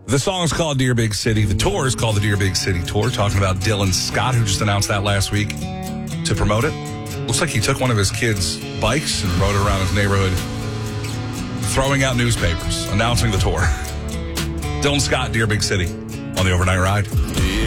The song's called Dear Big City. The tour is called the Dear Big City Tour, talking about Dylan Scott, who just announced that last week to promote it. Looks like he took one of his kids' bikes and rode it around his neighborhood, throwing out newspapers, announcing the tour. Dylan Scott, Dear Big City, on the Overnight Ride.